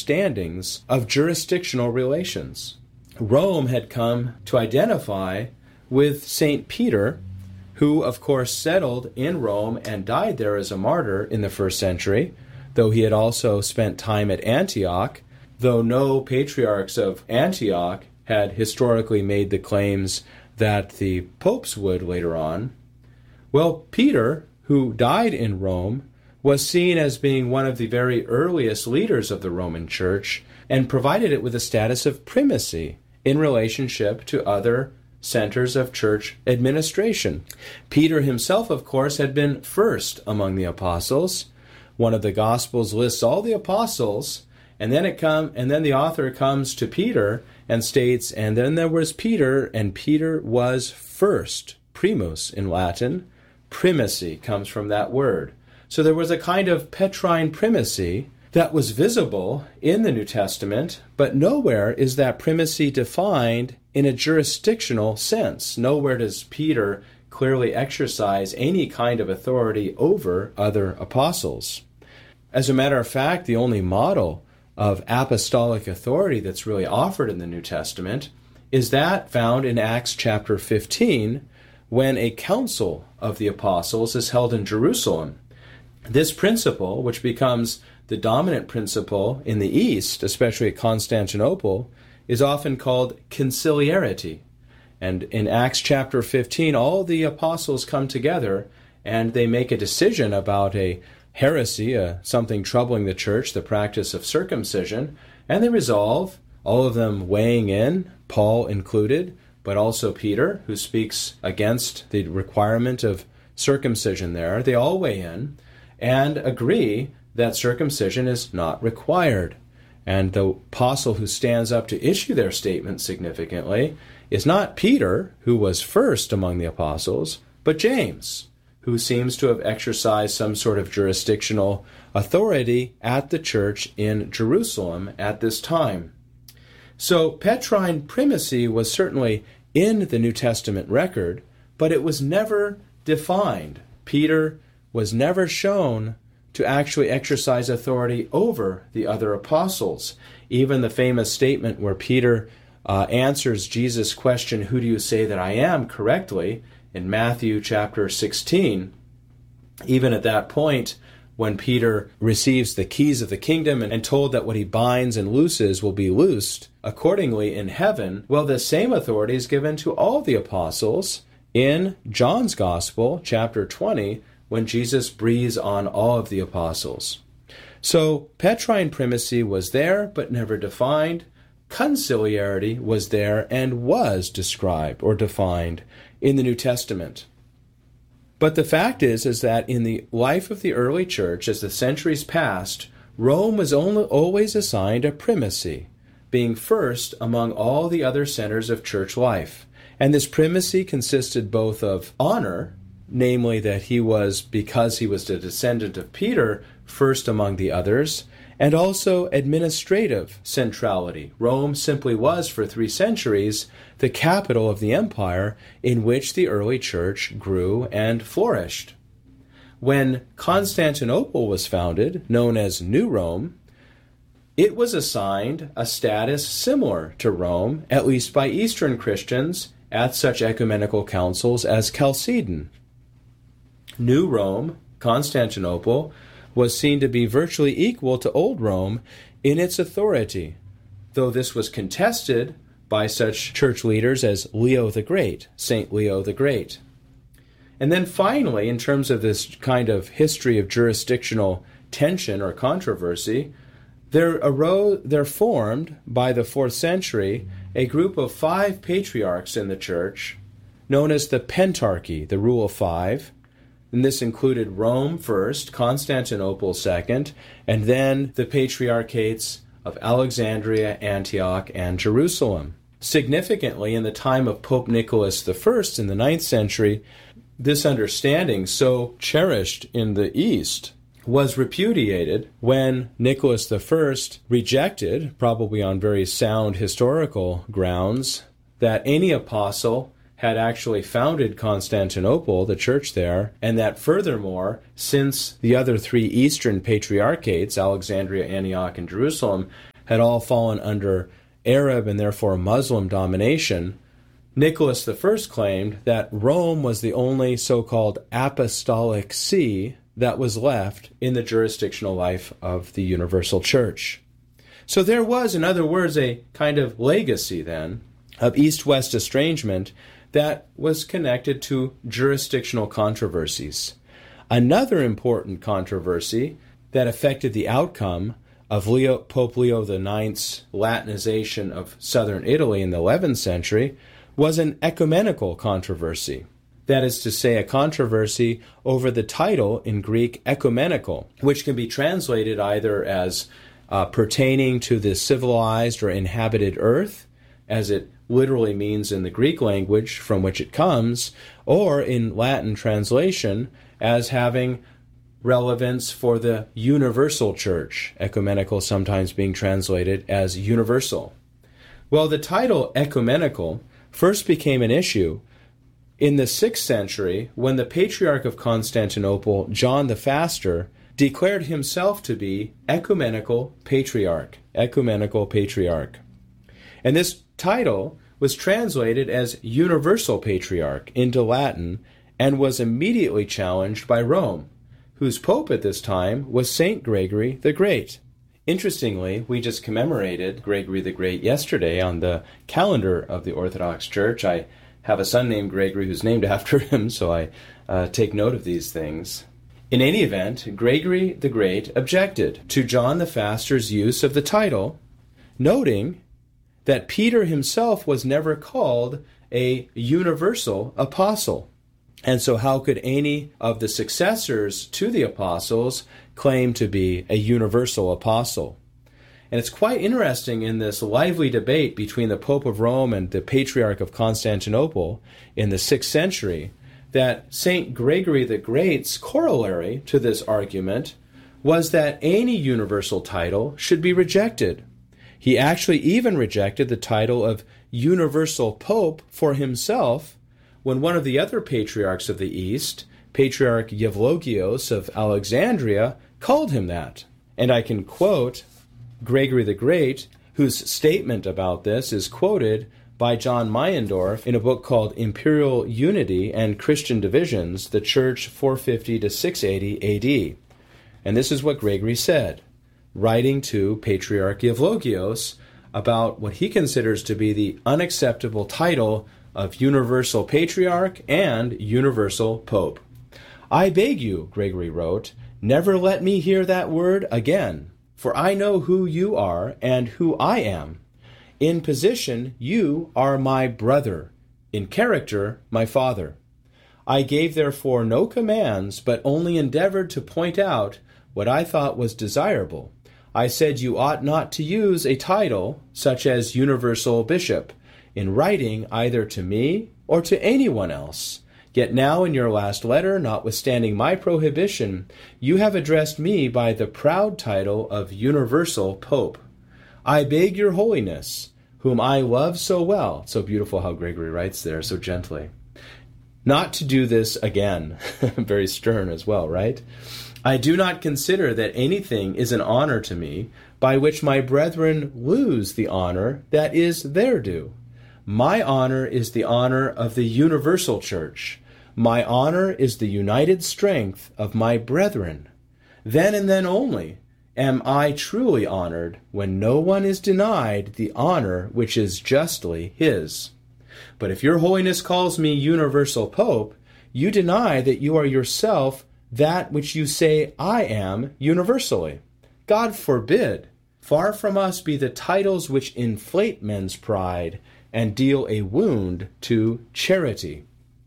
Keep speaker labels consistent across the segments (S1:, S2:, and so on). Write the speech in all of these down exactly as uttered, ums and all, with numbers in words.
S1: understandings of jurisdictional relations. Rome had come to identify with Saint Peter, who, of course, settled in Rome and died there as a martyr in the first century, though he had also spent time at Antioch, though no patriarchs of Antioch had historically made the claims that the popes would later on. Well, Peter, who died in Rome, was seen as being one of the very earliest leaders of the Roman Church and provided it with a status of primacy in relationship to other centers of church administration. Peter himself, of course, had been first among the apostles. One of the Gospels lists all the apostles, and then it come, and then the author comes to Peter and states, and then there was Peter, and Peter was first. Primus in Latin. Primacy comes from that word. So there was a kind of Petrine primacy that was visible in the New Testament, but nowhere is that primacy defined in a jurisdictional sense. Nowhere does Peter clearly exercise any kind of authority over other apostles. As a matter of fact, the only model of apostolic authority that's really offered in the New Testament is that found in Acts chapter fifteen, when a council of the apostles is held in Jerusalem. This principle, which becomes the dominant principle in the East, especially at Constantinople, is often called conciliarity. And in Acts chapter fifteen, all the apostles come together and they make a decision about a heresy, uh, something troubling the church, the practice of circumcision, and they resolve, all of them weighing in, Paul included, but also Peter, who speaks against the requirement of circumcision there. They all weigh in and agree that circumcision is not required. And the apostle who stands up to issue their statement significantly is not Peter, who was first among the apostles, but James, who seems to have exercised some sort of jurisdictional authority at the church in Jerusalem at this time. So Petrine primacy was certainly in the New Testament record, but it was never defined. Peter was never shown to actually exercise authority over the other apostles. Even the famous statement where Peter uh, answers Jesus' question, "Who do you say that I am?" correctly, in Matthew chapter sixteen, even at that point, when Peter receives the keys of the kingdom and, and told that what he binds and looses will be loosed accordingly in heaven, well, the same authority is given to all the apostles in John's Gospel, chapter twenty, when Jesus breathes on all of the apostles. So Petrine primacy was there, but never defined. Conciliarity was there and was described or defined in the New Testament. But the fact is, is that in the life of the early church, as the centuries passed, Rome was only, always assigned a primacy, being first among all the other centers of church life. And this primacy consisted both of honor, namely that he was, because he was the descendant of Peter, first among the others, and also administrative centrality. Rome simply was, for three centuries, the capital of the empire in which the early church grew and flourished. When Constantinople was founded, known as New Rome, it was assigned a status similar to Rome, at least by Eastern Christians, at such ecumenical councils as Chalcedon. New Rome, Constantinople, was seen to be virtually equal to Old Rome in its authority, though this was contested by such church leaders as Leo the Great, Saint Leo the Great. And then finally, in terms of this kind of history of jurisdictional tension or controversy, there arose, there formed by the fourth century a group of five patriarchs in the church, known as the Pentarchy, the rule of five. And this included Rome first, Constantinople second, and then the patriarchates of Alexandria, Antioch, and Jerusalem. Significantly, in the time of Pope Nicholas the First in the ninth century, this understanding, so cherished in the East, was repudiated when Nicholas the First rejected, probably on very sound historical grounds, that any apostle had actually founded Constantinople, the church there, and that furthermore, since the other three Eastern patriarchates, Alexandria, Antioch, and Jerusalem, had all fallen under Arab and therefore Muslim domination, Nicholas the First claimed that Rome was the only so-called apostolic see that was left in the jurisdictional life of the universal church. So there was, in other words, a kind of legacy then of East-West estrangement that was connected to jurisdictional controversies. Another important controversy that affected the outcome of Leo, Pope Leo the Ninth's Latinization of southern Italy in the eleventh century was an ecumenical controversy. That is to say, a controversy over the title in Greek ecumenical, which can be translated either as uh, pertaining to the civilized or inhabited earth, as it literally means in the Greek language from which it comes, or in Latin translation as having relevance for the universal church, ecumenical sometimes being translated as universal. Well, the title ecumenical first became an issue in the sixth century when the Patriarch of Constantinople, John the Faster, declared himself to be ecumenical patriarch, ecumenical patriarch. And this title was translated as universal patriarch into Latin and was immediately challenged by Rome, whose pope at this time was Saint Gregory the Great. Interestingly, we just commemorated Gregory the Great yesterday on the calendar of the Orthodox Church. I have a son named Gregory who's named after him, so I uh, take note of these things. In any event, Gregory the Great objected to John the Faster's use of the title, noting that Peter himself was never called a universal apostle. And so how could any of the successors to the apostles claim to be a universal apostle? And it's quite interesting in this lively debate between the Pope of Rome and the Patriarch of Constantinople in the sixth century that Saint Gregory the Great's corollary to this argument was that any universal title should be rejected. He actually even rejected the title of universal pope for himself when one of the other patriarchs of the East, Patriarch Eulogios of Alexandria, called him that. And I can quote Gregory the Great, whose statement about this is quoted by John Meyendorff in a book called Imperial Unity and Christian Divisions, the Church four fifty to six eighty A D. And this is what Gregory said, writing to Patriarch Eulogios about what he considers to be the unacceptable title of universal patriarch and universal pope. I beg you, Gregory wrote, never let me hear that word again, for I know who you are and who I am. In position, you are my brother. In character, my father. I gave therefore no commands, but only endeavored to point out what I thought was desirable. I said you ought not to use a title, such as universal bishop, in writing either to me or to anyone else. Yet now in your last letter, notwithstanding my prohibition, you have addressed me by the proud title of universal pope. I beg your holiness, whom I love so well, so beautiful how Gregory writes there, so gently, not to do this again. Very stern as well, right? I do not consider that anything is an honor to me by which my brethren lose the honor that is their due. My honor is the honor of the universal church. My honor is the united strength of my brethren. Then and then only am I truly honored, when no one is denied the honor which is justly his. But if your holiness calls me universal pope, you deny that you are yourself that which you say I am universally. God forbid. Far from us be the titles which inflate men's pride and deal a wound to charity.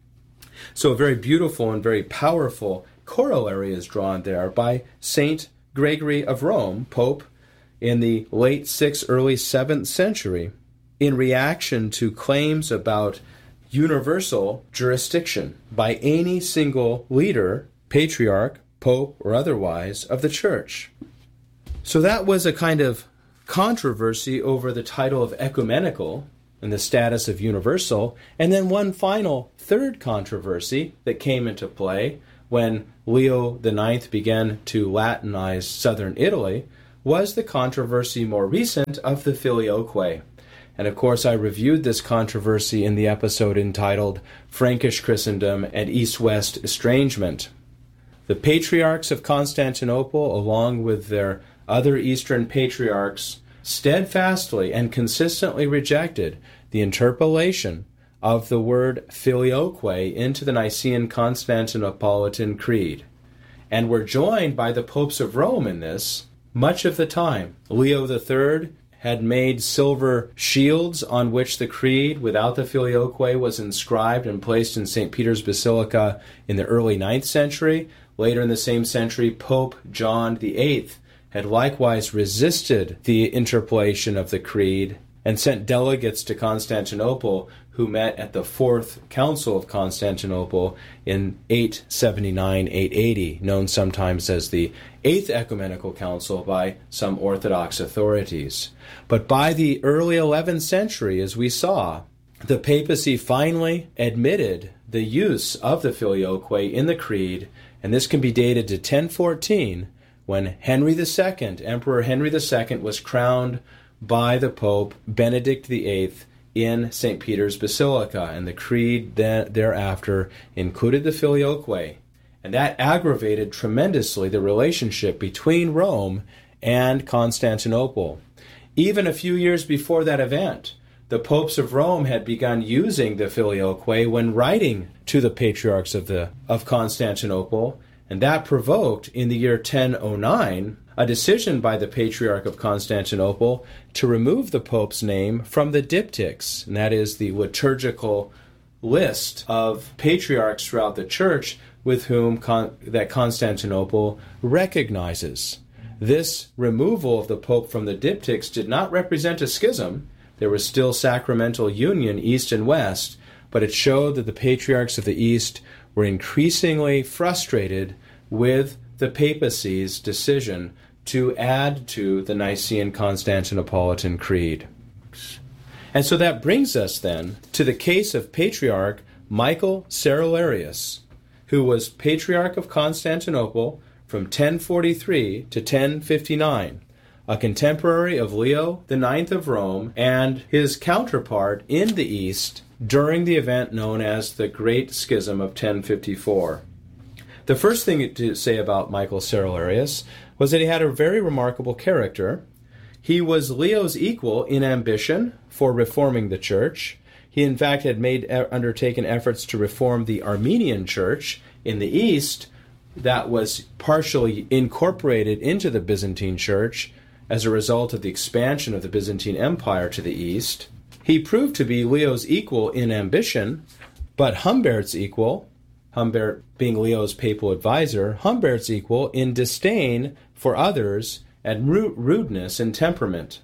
S1: So a very beautiful and very powerful corollary is drawn there by Saint Gregory of Rome, Pope in the late sixth, early seventh century, in reaction to claims about universal jurisdiction by any single leader, patriarch, pope, or otherwise, of the church. So that was a kind of controversy over the title of ecumenical and the status of universal. And then one final third controversy that came into play when Leo the Ninth began to Latinize southern Italy was the controversy more recent of the Filioque. And of course, I reviewed this controversy in the episode entitled Frankish Christendom and East-West Estrangement. The patriarchs of Constantinople, along with their other Eastern patriarchs, steadfastly and consistently rejected the interpolation of the word Filioque into the Nicene Constantinopolitan Creed, and were joined by the popes of Rome in this much of the time. Leo the Third had made silver shields on which the creed without the Filioque was inscribed and placed in Saint Peter's Basilica in the early ninth century. Later in the same century, Pope John the Eighth had likewise resisted the interpolation of the creed and sent delegates to Constantinople who met at the Fourth Council of Constantinople in eight seventy-nine eight eighty, known sometimes as the Eighth Ecumenical Council by some Orthodox authorities. But by the early eleventh century, as we saw, the papacy finally admitted the use of the Filioque in the Creed, and this can be dated to ten fourteen, when Henry the Second, Emperor Henry the Second, was crowned by the Pope Benedict the Eighth in Saint Peter's Basilica, and the Creed then, thereafter included the Filioque, and that aggravated tremendously the relationship between Rome and Constantinople. Even a few years before that event, the popes of Rome had begun using the Filioque when writing to the patriarchs of the of Constantinople, and that provoked, in the year ten oh nine, a decision by the Patriarch of Constantinople to remove the Pope's name from the diptychs, and that is the liturgical list of patriarchs throughout the Church with whom con- that Constantinople recognizes. This removal of the Pope from the diptychs did not represent a schism. There was still sacramental union, East and West, but it showed that the patriarchs of the East were increasingly frustrated with the papacy's decision to add to the Nicene Constantinopolitan Creed. And so that brings us then to the case of Patriarch Michael Cerularius, who was Patriarch of Constantinople from ten forty-three to ten fifty-nine, a contemporary of Leo the Ninth of Rome and his counterpart in the East during the event known as the Great Schism of ten fifty-four. The first thing to say about Michael Cerularius was that he had a very remarkable character. He was Leo's equal in ambition for reforming the Church. He, in fact, had made undertaken efforts to reform the Armenian Church in the East that was partially incorporated into the Byzantine Church as a result of the expansion of the Byzantine Empire to the East. He proved to be Leo's equal in ambition, but Humbert's equal, Humbert being Leo's papal advisor, Humbert's equal in disdain for others and rudeness and temperament.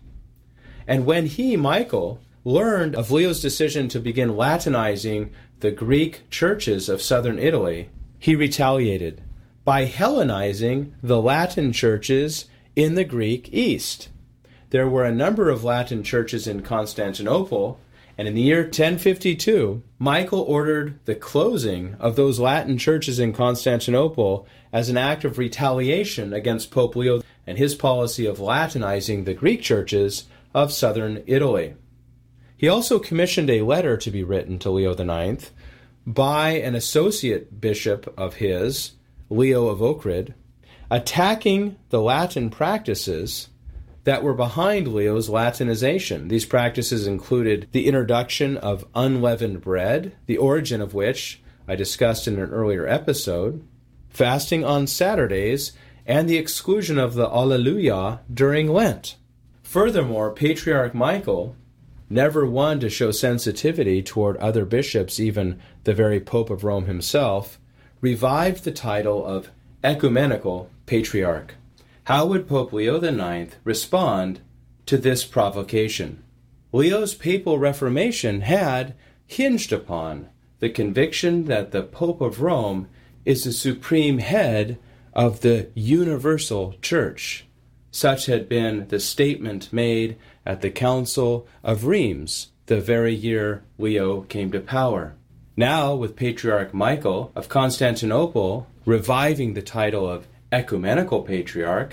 S1: And when he, Michael, learned of Leo's decision to begin Latinizing the Greek churches of southern Italy, he retaliated by Hellenizing the Latin churches in the Greek East. There were a number of Latin churches in Constantinople, and in the year ten fifty-two, Michael ordered the closing of those Latin churches in Constantinople as an act of retaliation against Pope Leo and his policy of Latinizing the Greek churches of southern Italy. He also commissioned a letter to be written to Leo the Ninth by an associate bishop of his, Leo of Ohrid, attacking the Latin practices that were behind Leo's Latinization. These practices included the introduction of unleavened bread, the origin of which I discussed in an earlier episode, fasting on Saturdays, and the exclusion of the Alleluia during Lent. Furthermore, Patriarch Michael, never one to show sensitivity toward other bishops, even the very Pope of Rome himself, revived the title of Ecumenical Patriarch. How would Pope Leo the Ninth respond to this provocation? Leo's papal reformation had hinged upon the conviction that the Pope of Rome is the supreme head of the universal Church. Such had been the statement made at the Council of Rheims, the very year Leo came to power. Now, with Patriarch Michael of Constantinople reviving the title of Ecumenical Patriarch,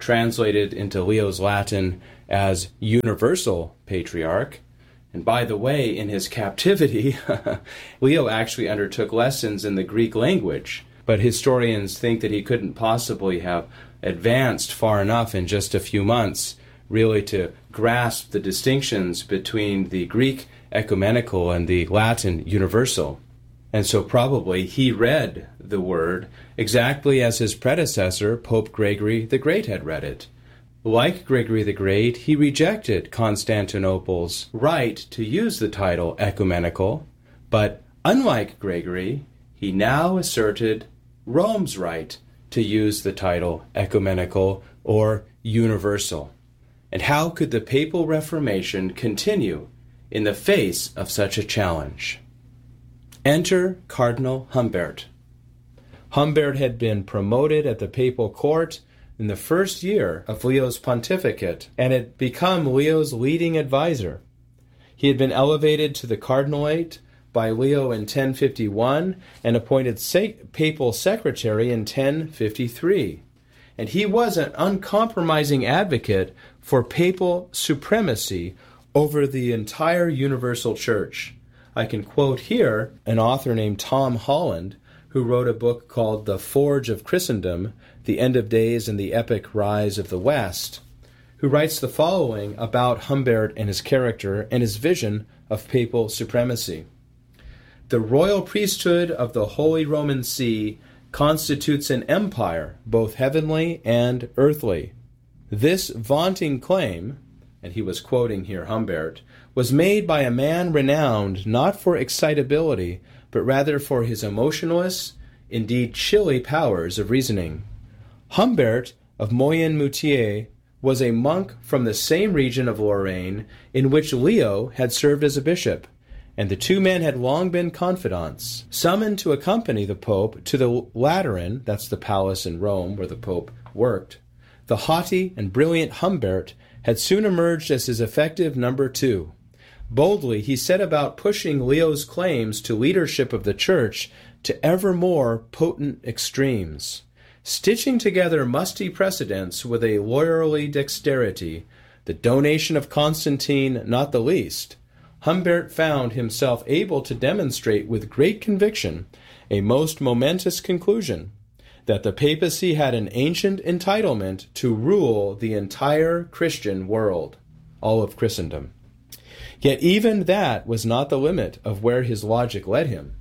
S1: translated into Leo's Latin as Universal Patriarch. And by the way, in his captivity, Leo actually undertook lessons in the Greek language, but historians think that he couldn't possibly have advanced far enough in just a few months really to grasp the distinctions between the Greek ecumenical and the Latin universal. And so probably he read the word exactly as his predecessor, Pope Gregory the Great, had read it. Like Gregory the Great, he rejected Constantinople's right to use the title ecumenical, but unlike Gregory, he now asserted Rome's right to use the title ecumenical or universal. And how could the papal Reformation continue in the face of such a challenge? Enter Cardinal Humbert. Humbert had been promoted at the papal court in the first year of Leo's pontificate and had become Leo's leading advisor. He had been elevated to the cardinalate by Leo in ten fifty-one and appointed se- papal secretary in ten fifty-three. And he was an uncompromising advocate for papal supremacy over the entire universal church. I can quote here an author named Tom Holland, who wrote a book called The Forge of Christendom, The End of Days and the Epic Rise of the West, who writes the following about Humbert and his character and his vision of papal supremacy. The royal priesthood of the Holy Roman See constitutes an empire, both heavenly and earthly. This vaunting claim, and he was quoting here Humbert, was made by a man renowned not for excitability, but rather for his emotionless, indeed chilly powers of reasoning. Humbert of Moyen-Moutier was a monk from the same region of Lorraine in which Leo had served as a bishop, and the two men had long been confidants. Summoned to accompany the Pope to the Lateran, that's the palace in Rome where the Pope worked, the haughty and brilliant Humbert had soon emerged as his effective number two. Boldly, he set about pushing Leo's claims to leadership of the Church to ever more potent extremes. Stitching together musty precedents with a lawyerly dexterity, the donation of Constantine not the least, Humbert found himself able to demonstrate with great conviction a most momentous conclusion, that the papacy had an ancient entitlement to rule the entire Christian world, all of Christendom. Yet even that was not the limit of where his logic led him.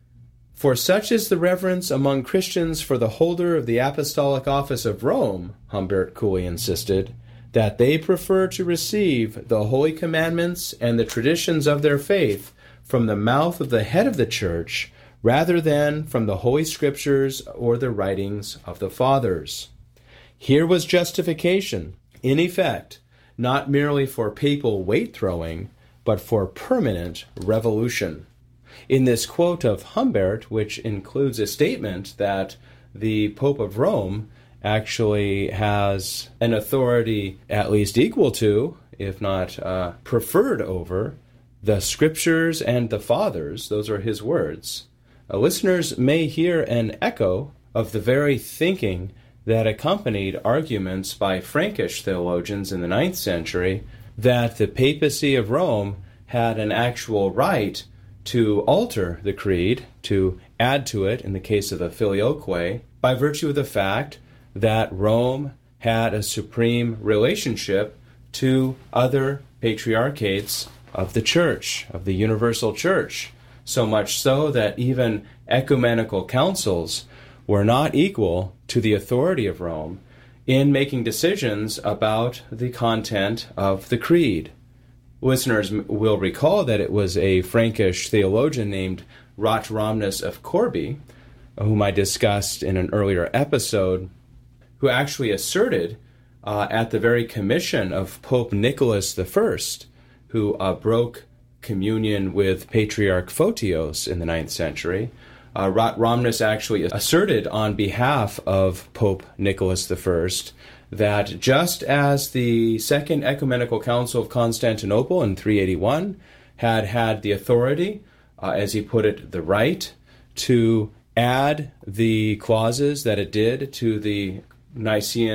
S1: For such is the reverence among Christians for the holder of the apostolic office of Rome, Humbert coolly insisted, that they prefer to receive the holy commandments and the traditions of their faith from the mouth of the head of the Church rather than from the Holy Scriptures or the writings of the Fathers. Here was justification, in effect, not merely for papal weight-throwing, but for permanent revolution. In this quote of Humbert, which includes a statement that the Pope of Rome actually has an authority at least equal to, if not uh, preferred over, the Scriptures and the Fathers, those are his words, uh, listeners may hear an echo of the very thinking that accompanied arguments by Frankish theologians in the ninth century that the papacy of Rome had an actual right to alter the creed, to add to it in the case of the Filioque, by virtue of the fact that Rome had a supreme relationship to other patriarchates of the Church, of the universal Church, so much so that even ecumenical councils were not equal to the authority of Rome in making decisions about the content of the creed. Listeners will recall that it was a Frankish theologian named Rotramnus of Corbie, whom I discussed in an earlier episode, who actually asserted uh, at the very commission of Pope Nicholas the First, who uh, broke communion with Patriarch Photios in the ninth century, uh, Rotramnus actually asserted on behalf of Pope Nicholas the First that just as the Second Ecumenical Council of Constantinople in three eighty-one had had the authority, uh, as he put it, the right, to add the clauses that it did to the Nicene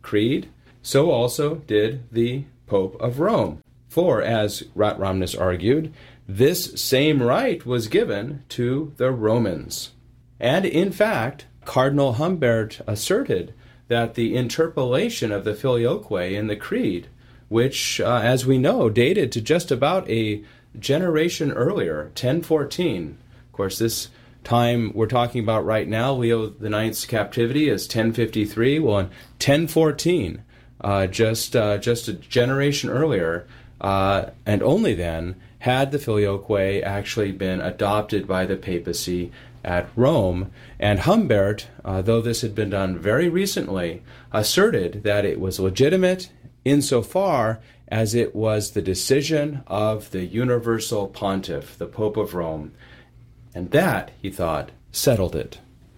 S1: creed, so also did the Pope of Rome. For, as Rotramnus argued, this same right was given to the Romans. And in fact, Cardinal Humbert asserted that the interpolation of the Filioque in the Creed, which, uh, as we know, dated to just about a generation earlier, ten fourteen. Of course, this time we're talking about right now, Leo the Ninth's captivity is ten fifty-three. Well, in ten fourteen, uh, just uh, just a generation earlier, uh, and only then, had the Filioque actually been adopted by the papacy at Rome. And Humbert, uh, though this had been done very recently, asserted that it was legitimate insofar as it was the decision of the universal pontiff, the Pope of Rome. And that, he thought, settled it.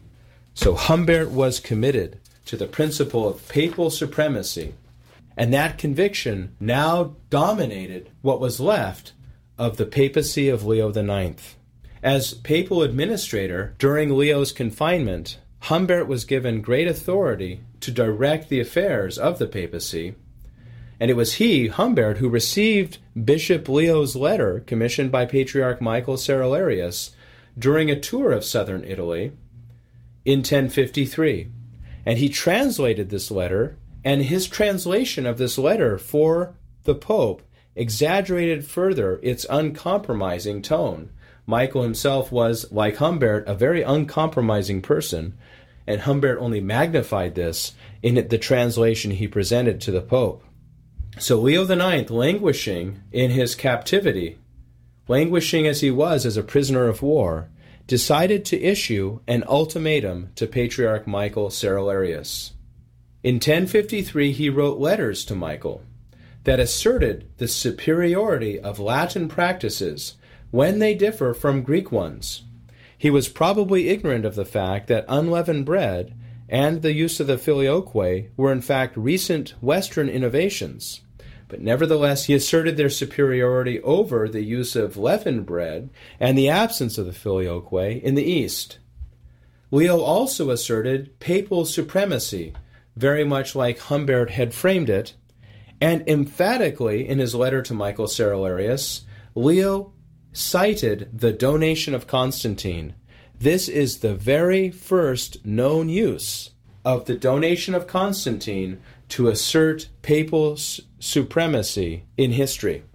S1: So Humbert was committed to the principle of papal supremacy, and that conviction now dominated what was left of the papacy of Leo the Ninth. As papal administrator during Leo's confinement, Humbert was given great authority to direct the affairs of the papacy, and it was he, Humbert, who received Bishop Leo's letter commissioned by Patriarch Michael Cerularius during a tour of southern Italy in ten fifty-three. And he translated this letter, and his translation of this letter for the Pope exaggerated further its uncompromising tone. Michael himself was, like Humbert, a very uncompromising person, and Humbert only magnified this in the translation he presented to the Pope. So Leo the Ninth, languishing in his captivity, languishing as he was as a prisoner of war, decided to issue an ultimatum to Patriarch Michael Cerularius. In ten fifty-three, he wrote letters to Michael that asserted the superiority of Latin practices when they differ from Greek ones. He was probably ignorant of the fact that unleavened bread and the use of the Filioque were in fact recent Western innovations, but nevertheless he asserted their superiority over the use of leavened bread and the absence of the Filioque in the East. Leo also asserted papal supremacy, very much like Humbert had framed it, and emphatically in his letter to Michael Cerularius, Leo cited the donation of Constantine. This is the very first known use of the donation of Constantine to assert papal su- supremacy in history.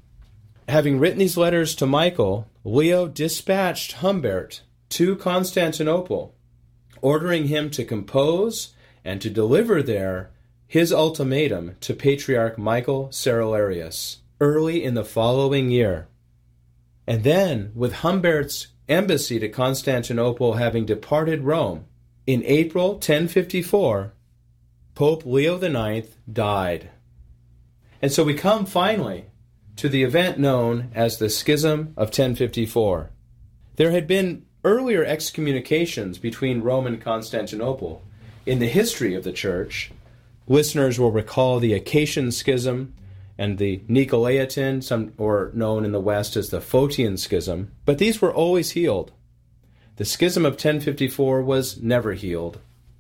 S1: Having written these letters to Michael, Leo dispatched Humbert to Constantinople, ordering him to compose and to deliver there his ultimatum to Patriarch Michael Cerularius early in the following year. And then, with Humbert's embassy to Constantinople having departed Rome, in April ten fifty-four, Pope Leo the Ninth died. And so we come finally to the event known as the Schism of ten fifty-four. There had been earlier excommunications between Rome and Constantinople in the history of the Church. Listeners will recall the Acacian Schism and the Nicolaitan, some, or known in the West as the Photian Schism, but these were always healed. The Schism of ten fifty-four was never healed.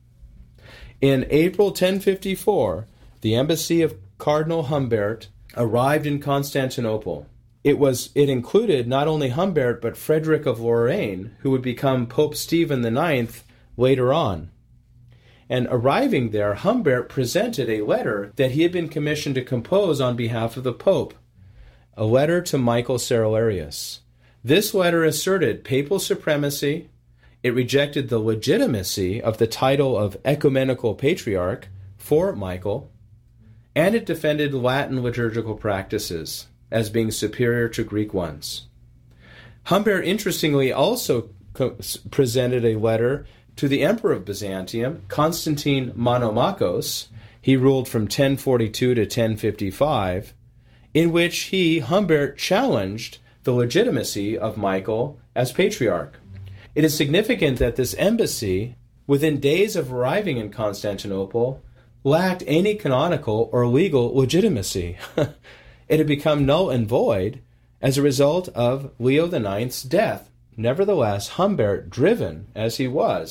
S1: In April ten fifty-four, the embassy of Cardinal Humbert arrived in Constantinople. It was it included not only Humbert, but Frederick of Lorraine, who would become Pope Stephen the Ninth later on. And arriving there, Humbert presented a letter that he had been commissioned to compose on behalf of the Pope, a letter to Michael Cerularius. This letter asserted papal supremacy, it rejected the legitimacy of the title of ecumenical patriarch for Michael, and it defended Latin liturgical practices as being superior to Greek ones. Humbert, interestingly, also co- presented a letter to the Emperor of Byzantium, Constantine Monomachos. He ruled from ten forty-two to ten fifty-five, in which he, Humbert, challenged the legitimacy of Michael as patriarch. It is significant that this embassy, within days of arriving in Constantinople, lacked any canonical or legal legitimacy. It had become null and void as a result of Leo the Ninth's death. Nevertheless, Humbert, driven as he was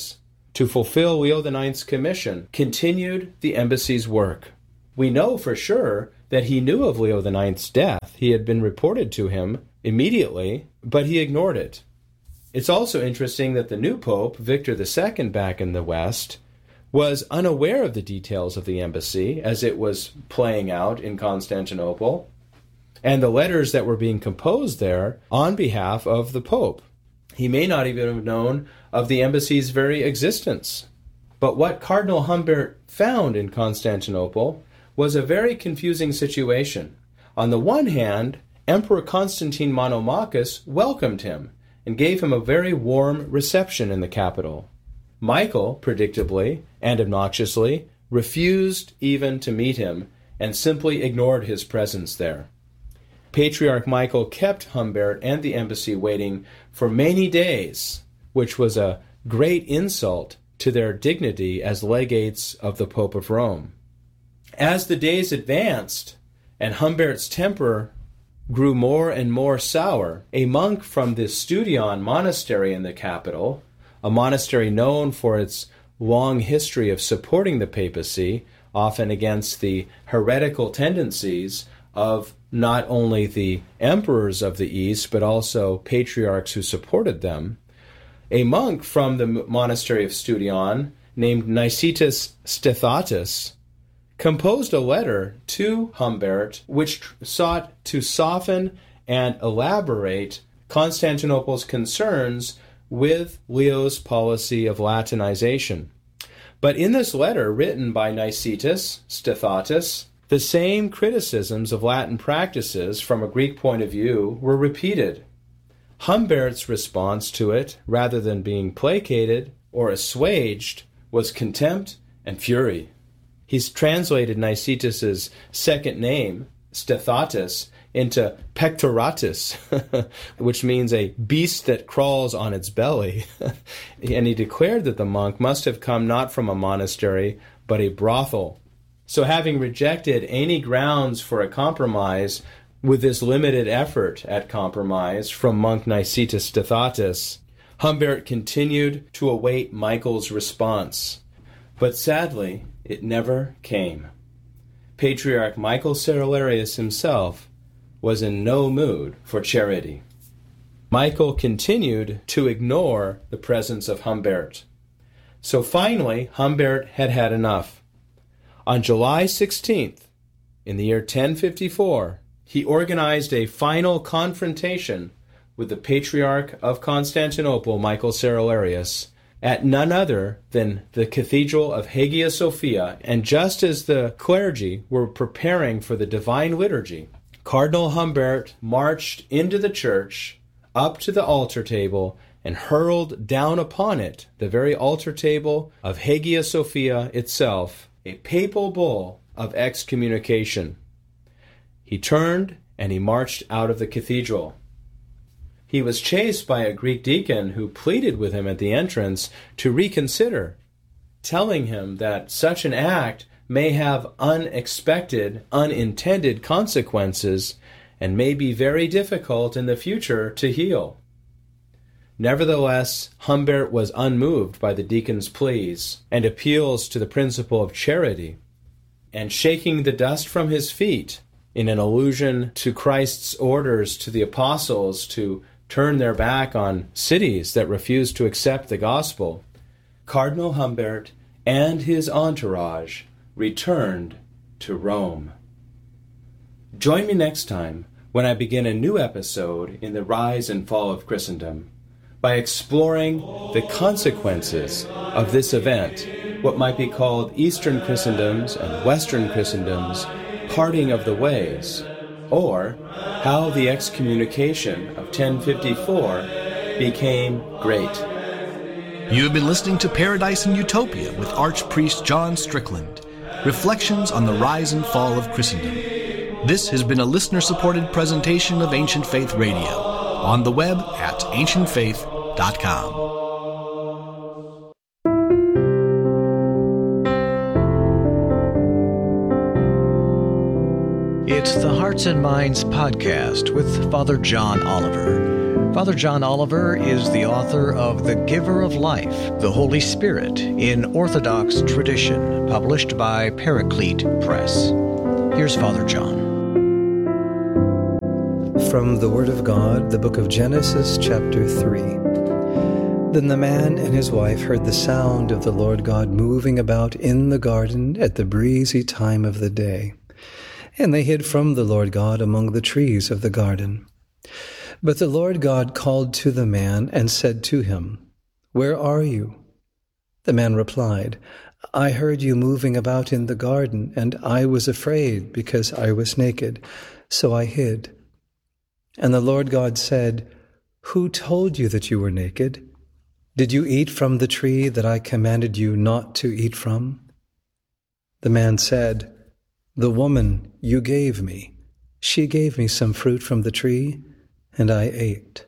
S1: to fulfill Leo the Ninth's commission, continued the embassy's work. We know for sure that he knew of Leo the Ninth's death. He had been reported to him immediately, but he ignored it. It's also interesting that the new pope, Victor the Second, back in the West, was unaware of the details of the embassy as it was playing out in Constantinople, and the letters that were being composed there on behalf of the Pope. He may not even have known of the embassy's very existence. But what Cardinal Humbert found in Constantinople was a very confusing situation. On the one hand, Emperor Constantine Monomachus welcomed him and gave him a very warm reception in the capital. Michael, predictably and obnoxiously, refused even to meet him and simply ignored his presence there. Patriarch Michael kept Humbert and the embassy waiting for many days, which was a great insult to their dignity as legates of the Pope of Rome. As the days advanced and Humbert's temper grew more and more sour, a monk from the Studion monastery in the capital, a monastery known for its long history of supporting the papacy, often against the heretical tendencies of not only the emperors of the East, but also patriarchs who supported them, a monk from the monastery of Studion named Nicetas Stethatus composed a letter to Humbert which sought to soften and elaborate Constantinople's concerns with Leo's policy of Latinization. But in this letter written by Nicetas Stethatus, the same criticisms of Latin practices from a Greek point of view were repeated. Humbert's response to it, rather than being placated or assuaged, was contempt and fury. He's translated Nicetas's second name, Stethatus, into pectoratus, which means a beast that crawls on its belly. And he declared that the monk must have come not from a monastery, but a brothel. So having rejected any grounds for a compromise with this limited effort at compromise from monk Nicetas Stethatus, Humbert continued to await Michael's response. But sadly, it never came. Patriarch Michael Cerularius himself was in no mood for charity. Michael continued to ignore the presence of Humbert. So finally, Humbert had had enough. On July sixteenth, in the year ten fifty-four, he organized a final confrontation with the Patriarch of Constantinople, Michael Cerularius, at none other than the Cathedral of Hagia Sophia, and just as the clergy were preparing for the Divine Liturgy, Cardinal Humbert marched into the church, up to the altar table, and hurled down upon it, the very altar table of Hagia Sophia itself, a papal bull of excommunication. He turned and he marched out of the cathedral. He was chased by a Greek deacon who pleaded with him at the entrance to reconsider, telling him that such an act may have unexpected, unintended consequences and may be very difficult in the future to heal. Nevertheless, Humbert was unmoved by the deacon's pleas and appeals to the principle of charity, and shaking the dust from his feet in an allusion to Christ's orders to the apostles to turn their back on cities that refused to accept the gospel, Cardinal Humbert and his entourage returned to Rome. Join me next time when I begin a new episode in the rise and fall of Christendom by exploring the consequences of this event, what might be called Eastern Christendom's and Western Christendom's parting of the ways, or how the excommunication of ten fifty-four became great.
S2: You have been listening to Paradise and Utopia with Archpriest John Strickland, Reflections on the Rise and Fall of Christendom. This has been a listener-supported presentation of Ancient Faith Radio, on the web at ancient faith dot com.
S3: It's the Hearts and Minds podcast with Father John Oliver. Father John Oliver is the author of The Giver of Life, the Holy Spirit in Orthodox Tradition, published by Paraclete Press. Here's Father John.
S4: From the Word of God, the book of Genesis, chapter three. Then the man and his wife heard the sound of the Lord God moving about in the garden at the breezy time of the day. And they hid from the Lord God among the trees of the garden. But the Lord God called to the man and said to him, "Where are you?" The man replied, "I heard you moving about in the garden, and I was afraid because I was naked, so I hid." And the Lord God said, "Who told you that you were naked? Did you eat from the tree that I commanded you not to eat from?" The man said, "The woman you gave me, she gave me some fruit from the tree, and I ate."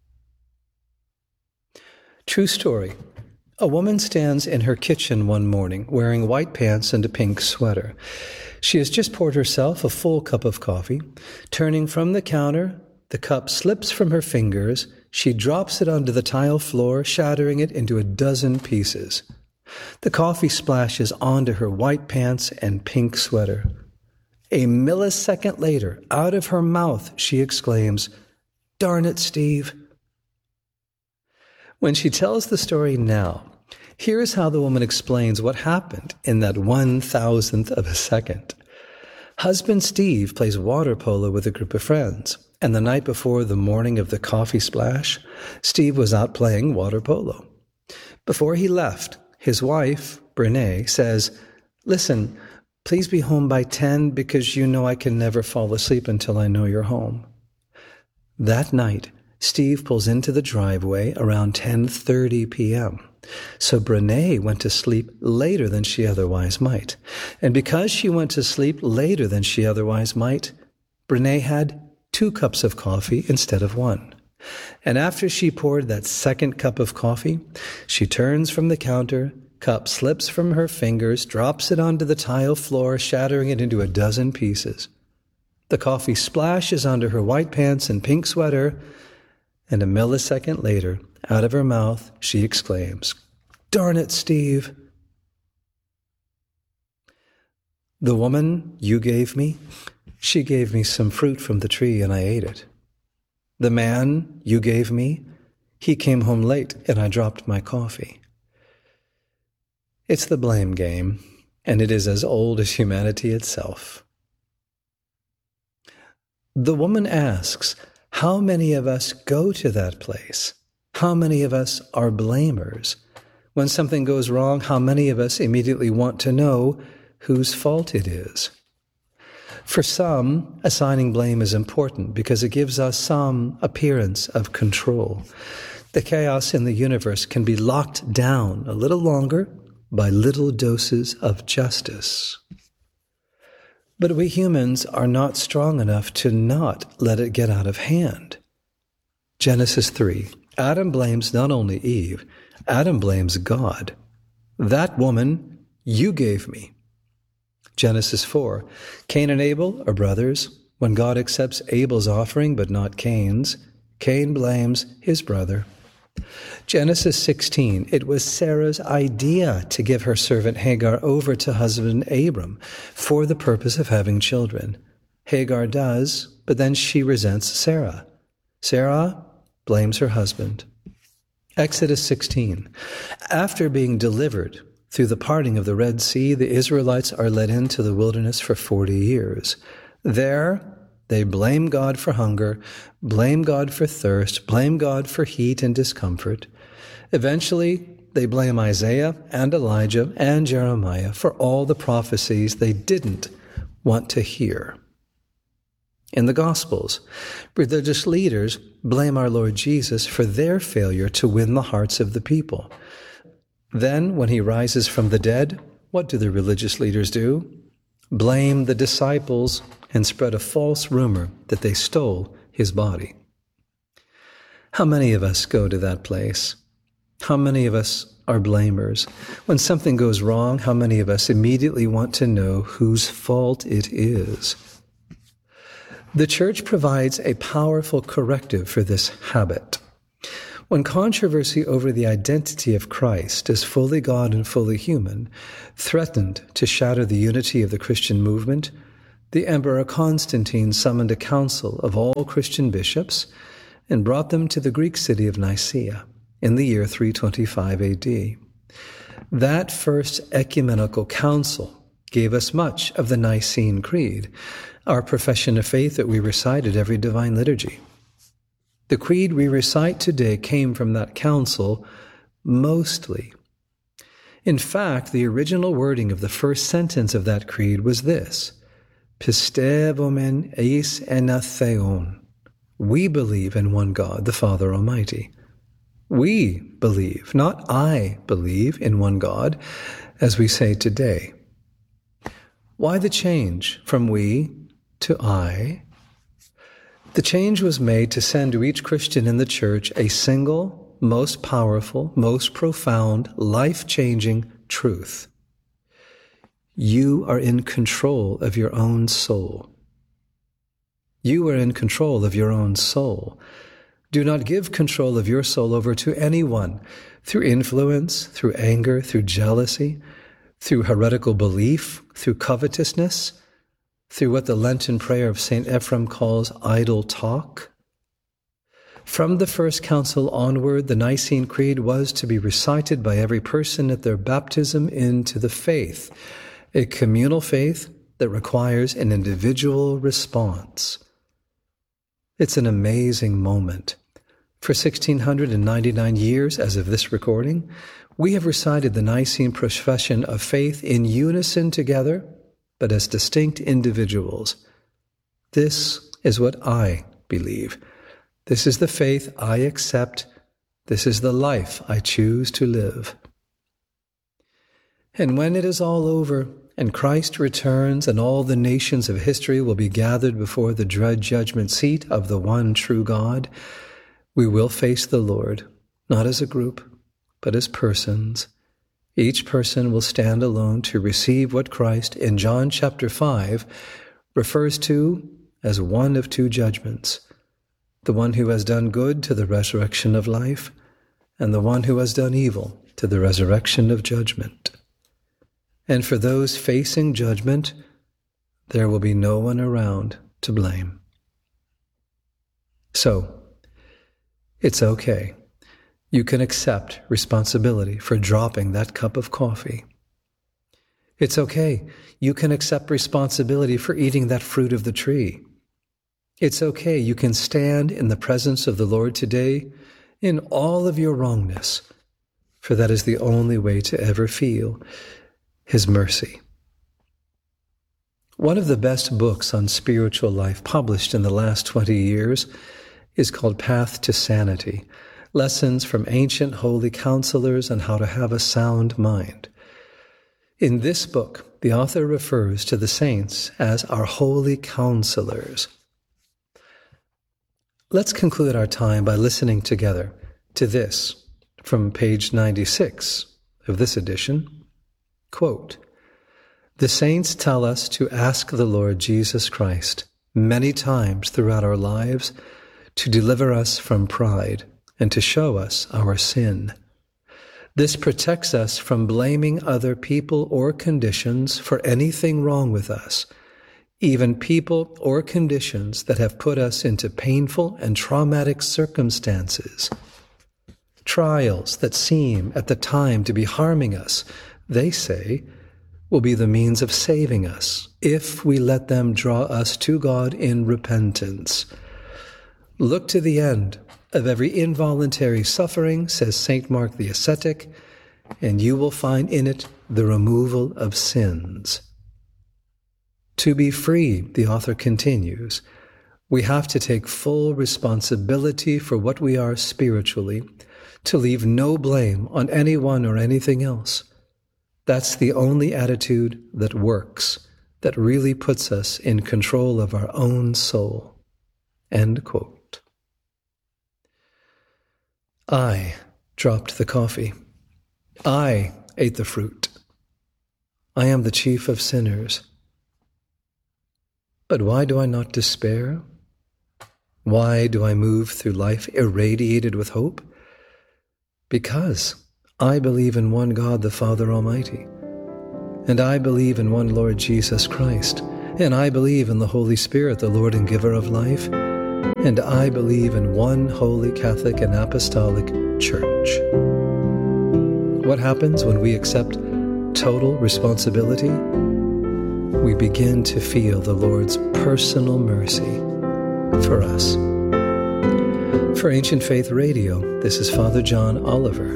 S4: True story. A woman stands in her kitchen one morning wearing white pants and a pink sweater. She has just poured herself a full cup of coffee. Turning from the counter, the cup slips from her fingers. She drops it onto the tile floor, shattering it into a dozen pieces. The coffee splashes onto her white pants and pink sweater. A millisecond later, out of her mouth, she exclaims, "Darn it, Steve." When she tells the story now, here is how the woman explains what happened in that one thousandth of a second. Husband Steve plays water polo with a group of friends, and the night before the morning of the coffee splash, Steve was out playing water polo. Before he left, his wife, Brene, says, "Listen, please be home by ten because you know I can never fall asleep until I know you're home." That night, Steve pulls into the driveway around ten thirty p.m. So Brene went to sleep later than she otherwise might. And because she went to sleep later than she otherwise might, Brene had two cups of coffee instead of one. And after she poured that second cup of coffee, she turns from the counter, cup slips from her fingers, drops it onto the tile floor, shattering it into a dozen pieces. The coffee splashes onto her white pants and pink sweater, and a millisecond later, out of her mouth, she exclaims, "Darn it, Steve." The woman you gave me, she gave me some fruit from the tree and I ate it. The man you gave me, he came home late and I dropped my coffee. It's the blame game, and it is as old as humanity itself. The woman asks, how many of us go to that place? How many of us are blamers? When something goes wrong, how many of us immediately want to know whose fault it is? For some, assigning blame is important because it gives us some appearance of control. The chaos in the universe can be locked down a little longer by little doses of justice. But we humans are not strong enough to not let it get out of hand. Genesis three. Adam blames not only Eve, Adam blames God. That woman you gave me. Genesis four. Cain and Abel are brothers. When God accepts Abel's offering but not Cain's, Cain blames his brother. Genesis sixteen, it was Sarah's idea to give her servant Hagar over to husband Abram for the purpose of having children. Hagar does, but then she resents Sarah. Sarah blames her husband. Exodus sixteen, after being delivered through the parting of the Red Sea, the Israelites are led into the wilderness for forty years. There, they blame God for hunger, blame God for thirst, blame God for heat and discomfort. Eventually, they blame Isaiah and Elijah and Jeremiah for all the prophecies they didn't want to hear. In the Gospels, religious leaders blame our Lord Jesus for their failure to win the hearts of the people. Then, when he rises from the dead, what do the religious leaders do? Blame the disciples and spread a false rumor that they stole his body. How many of us go to that place? How many of us are blamers? When something goes wrong, how many of us immediately want to know whose fault it is? The church provides a powerful corrective for this habit. When controversy over the identity of Christ as fully God and fully human threatened to shatter the unity of the Christian movement, the Emperor Constantine summoned a council of all Christian bishops and brought them to the Greek city of Nicaea in the year three twenty-five A D. That first ecumenical council gave us much of the Nicene Creed, our profession of faith that we recite at every divine liturgy. The creed we recite today came from that council mostly. In fact, the original wording of the first sentence of that creed was this: Pistevomen eis ena theon. We believe in one God, the Father Almighty. We believe, not I believe in one God, as we say today. Why the change from we to I? The change was made to send to each Christian in the church a single, most powerful, most profound, life-changing truth. You are in control of your own soul. You are in control of your own soul. Do not give control of your soul over to anyone through influence, through anger, through jealousy, through heretical belief, through covetousness, through what the Lenten prayer of Saint Ephrem calls idle talk. From the First Council onward, the Nicene Creed was to be recited by every person at their baptism into the faith, a communal faith that requires an individual response. It's an amazing moment. For one thousand six hundred ninety-nine years, as of this recording, we have recited the Nicene profession of faith in unison together, but as distinct individuals. This is what I believe. This is the faith I accept. This is the life I choose to live. And when it is all over, and Christ returns, and all the nations of history will be gathered before the dread judgment seat of the one true God, we will face the Lord, not as a group, but as persons. Each person will stand alone to receive what Christ, in John chapter five, refers to as one of two judgments: the one who has done good to the resurrection of life, and the one who has done evil to the resurrection of judgment. And for those facing judgment, there will be no one around to blame. So, it's okay. You can accept responsibility for dropping that cup of coffee. It's okay. You can accept responsibility for eating that fruit of the tree. It's okay. You can stand in the presence of the Lord today in all of your wrongness, for that is the only way to ever feel His mercy. One of the best books on spiritual life published in the last twenty years is called Path to Sanity, Lessons from Ancient Holy Counselors on How to Have a Sound Mind. In this book, the author refers to the saints as our holy counselors. Let's conclude our time by listening together to this from page ninety-six of this edition. Quote, "The saints tell us to ask the Lord Jesus Christ many times throughout our lives to deliver us from pride and to show us our sin. This protects us from blaming other people or conditions for anything wrong with us, even people or conditions that have put us into painful and traumatic circumstances. Trials that seem at the time to be harming us, they say, will be the means of saving us if we let them draw us to God in repentance. Look to the end of every involuntary suffering, says Saint Mark the Ascetic, and you will find in it the removal of sins." To be free, the author continues, we have to take full responsibility for what we are spiritually, to leave no blame on anyone or anything else. That's the only attitude that works, that really puts us in control of our own soul. End quote. I dropped the coffee. I ate the fruit. I am the chief of sinners. But why do I not despair? Why do I move through life irradiated with hope? Because I believe in one God, the Father Almighty, and I believe in one Lord Jesus Christ, and I believe in the Holy Spirit, the Lord and giver of life, and I believe in one holy Catholic and Apostolic Church. What happens when we accept total responsibility? We begin to feel the Lord's personal mercy for us. For Ancient Faith Radio, this is Father John Oliver.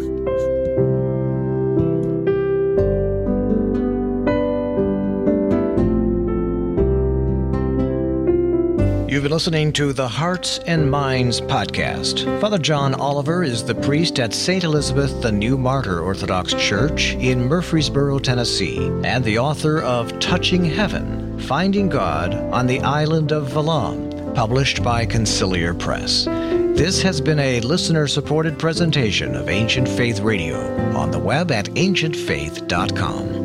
S3: You've been listening to the Hearts and Minds podcast. Father John Oliver is the priest at Saint Elizabeth the New Martyr Orthodox Church in Murfreesboro, Tennessee, and the author of Touching Heaven, Finding God on the Island of Valum, published by Conciliar Press. This has been a listener-supported presentation of Ancient Faith Radio on the web at ancient faith dot com.